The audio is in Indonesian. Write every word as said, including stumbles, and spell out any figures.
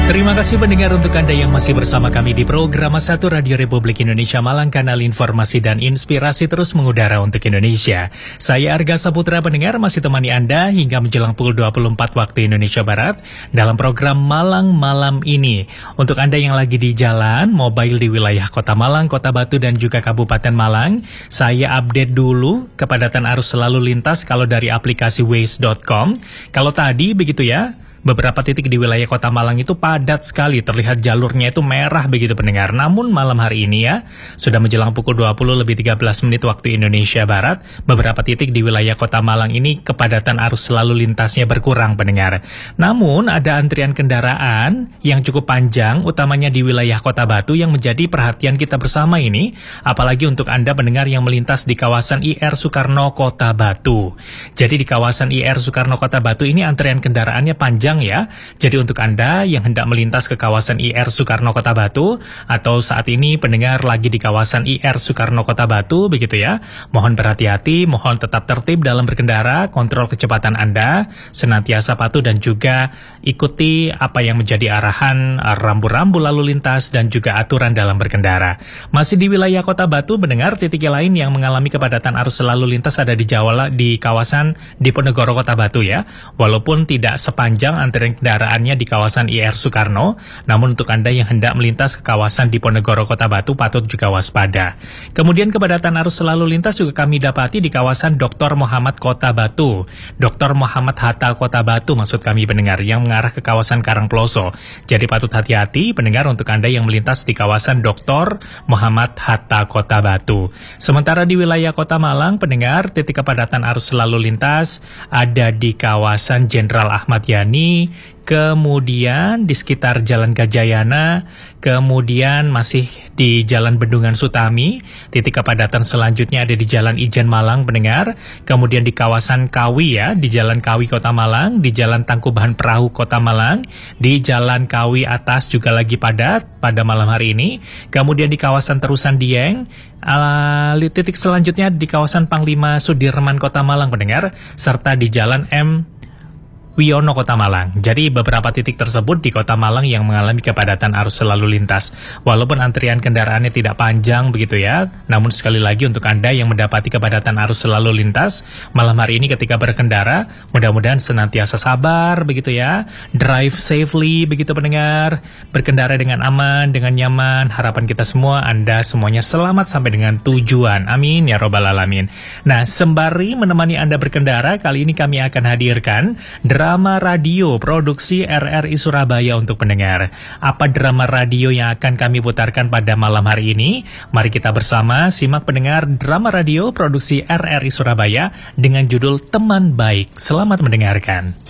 Terima kasih pendengar untuk Anda yang masih bersama kami di program satu Radio Republik Indonesia Malang, kanal informasi dan inspirasi terus mengudara untuk Indonesia. Saya Arga Saputra pendengar masih temani Anda hingga menjelang pukul dua puluh empat waktu Indonesia Barat dalam program Malang Malam ini. Untuk Anda yang lagi di jalan, mobile di wilayah Kota Malang, Kota Batu dan juga Kabupaten Malang, saya update dulu kepadatan arus lalu lintas kalau dari aplikasi waze dot com. Kalau tadi begitu ya, beberapa titik di wilayah Kota Malang itu padat sekali, terlihat jalurnya itu merah begitu pendengar. Namun malam hari ini ya, sudah menjelang pukul dua puluh lebih tiga belas menit waktu Indonesia Barat, beberapa titik di wilayah Kota Malang ini kepadatan arus lalu lintasnya berkurang pendengar. Namun ada antrian kendaraan yang cukup panjang, utamanya di wilayah Kota Batu yang menjadi perhatian kita bersama ini, apalagi untuk Anda pendengar yang melintas di kawasan I R Soekarno Kota Batu. Jadi di kawasan I R Soekarno Kota Batu ini antrian kendaraannya panjang ya. Jadi untuk Anda yang hendak melintas ke kawasan I R Soekarno Kota Batu atau saat ini pendengar lagi di kawasan I R Soekarno Kota Batu begitu ya, mohon berhati-hati, mohon tetap tertib dalam berkendara, kontrol kecepatan Anda, senantiasa patuh dan juga ikuti apa yang menjadi arahan rambu-rambu lalu lintas dan juga aturan dalam berkendara. Masih di wilayah Kota Batu pendengar, titik lain yang mengalami kepadatan arus lalu lintas ada di Jawa, di kawasan Diponegoro Kota Batu ya. Walaupun tidak sepanjang antrian kendaraannya di kawasan I R Soekarno, namun untuk Anda yang hendak melintas ke kawasan Diponegoro Kota Batu patut juga waspada. Kemudian kepadatan arus lalu lintas juga kami dapati di kawasan Doktor Muhammad Kota Batu, Doktor Muhammad Hatta Kota Batu maksud kami pendengar, yang mengarah ke kawasan Karangploso. Jadi patut hati-hati pendengar untuk Anda yang melintas di kawasan Doktor Muhammad Hatta Kota Batu. Sementara di wilayah Kota Malang pendengar, titik kepadatan arus lalu lintas ada di kawasan Jenderal Ahmad Yani, kemudian di sekitar Jalan Gajayana, kemudian masih di Jalan Bendungan Sutami, titik kepadatan selanjutnya ada di Jalan Ijen Malang pendengar, kemudian di kawasan Kawi ya, di Jalan Kawi Kota Malang, di Jalan Tangkuban Perahu Kota Malang, di Jalan Kawi Atas juga lagi padat pada malam hari ini, kemudian di kawasan Terusan Dieng, uh, titik selanjutnya di kawasan Panglima Sudirman Kota Malang pendengar, serta di Jalan M Wiono Kota Malang. Jadi beberapa titik tersebut di Kota Malang yang mengalami kepadatan arus lalu lintas. Walaupun antrian kendaraannya tidak panjang begitu ya, namun sekali lagi untuk Anda yang mendapati kepadatan arus lalu lintas malam hari ini ketika berkendara, mudah-mudahan senantiasa sabar begitu ya, drive safely begitu pendengar, berkendara dengan aman, dengan nyaman. Harapan kita semua Anda semuanya selamat sampai dengan tujuan. Amin ya robbal alamin. Nah, sembari menemani Anda berkendara, kali ini kami akan hadirkan drama radio produksi R R I Surabaya untuk pendengar. Apa drama radio yang akan kami putarkan pada malam hari ini? Mari kita bersama simak pendengar drama radio produksi R R I Surabaya dengan judul Teman Baik. Selamat mendengarkan.